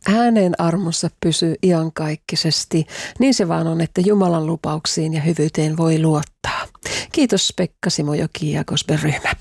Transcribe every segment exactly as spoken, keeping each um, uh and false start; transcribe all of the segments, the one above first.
hänen armonsa pysyy iankaikkisesti. Niin se vaan on, että Jumalan lupauksiin ja hyvyyteen voi luottaa. Kiitos Pekka Simojoki ja gospel-ryhmä.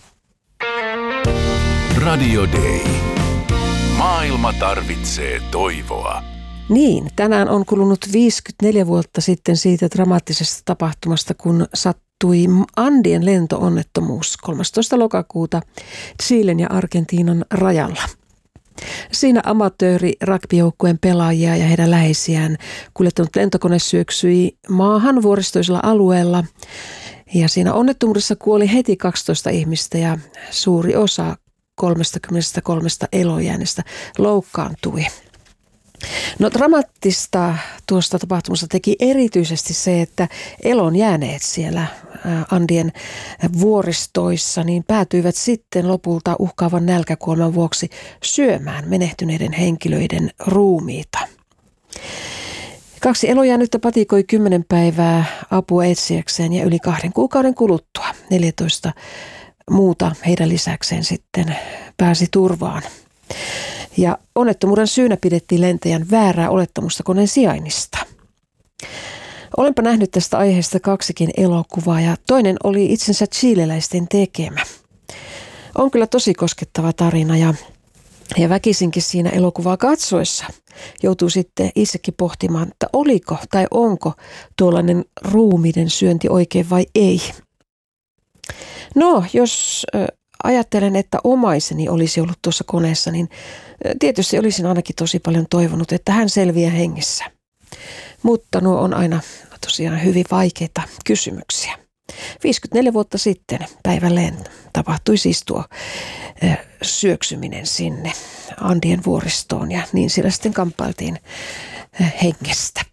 Radio Day. Maailma tarvitsee toivoa. Niin, tänään on kulunut viisikymmentäneljä vuotta sitten siitä dramaattisesta tapahtumasta, kun sattui Andien lentoonnettomuus kolmastoista lokakuuta Chilen ja Argentiinan rajalla. Siinä amatööri rugbyjoukkueen pelaajia ja heidän läheisiään kuljettanut lentokone syöksyi maahan vuoristoisella alueella. Ja siinä onnettomuudessa kuoli heti kaksitoista ihmistä ja suuri osa kolmekymmentäkolme elojäänestä loukkaantui. No dramaattista tuosta tapahtumasta teki erityisesti se, että elon jääneet siellä Andien vuoristoissa niin päätyivät sitten lopulta uhkaavan nälkäkuoleman vuoksi syömään menehtyneiden henkilöiden ruumiita. Kaksi elojäänyttä patikoi kymmenen päivää apua etsiäkseen ja yli kahden kuukauden kuluttua neljätoista muuta heidän lisäkseen sitten pääsi turvaan. Ja onnettomuuden syynä pidettiin lentäjän väärää olettamusta koneen sijainnista. Olenpa nähnyt tästä aiheesta kaksikin elokuvaa ja toinen oli itsensä chileläisten tekemä. On kyllä tosi koskettava tarina ja, ja väkisinkin siinä elokuvaa katsoessa joutuu sitten itsekin pohtimaan, että oliko tai onko tuollainen ruumiiden syönti oikein vai ei. No, jos ajattelen, että omaiseni olisi ollut tuossa koneessa, niin tietysti olisin ainakin tosi paljon toivonut, että hän selviää hengissä. Mutta nuo on aina tosiaan hyvin vaikeita kysymyksiä. viisikymmentäneljä vuotta sitten päivälleen tapahtui siis tuo syöksyminen sinne Andien vuoristoon ja niin siellä sitten kamppailtiin hengestä.